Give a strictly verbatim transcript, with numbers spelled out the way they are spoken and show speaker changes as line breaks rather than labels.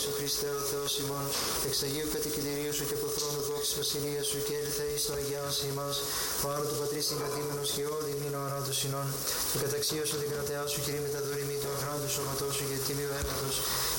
Σου Χριστέ ο Θεός ημών, εξ Αγίου κατοικητηρίου Σου και από θρόνου δόξης βασιλείας Σου και ήρθε εις το αγιάσει ημάς, ο άνω του Πατρίς συγκρατήμενος και όδη μήνα οράτος συνών, και καταξίωσον την κρατεά Σου Κυρία με τα δωρημή του αχράντου σώματός Σου και τιμίου αίματος,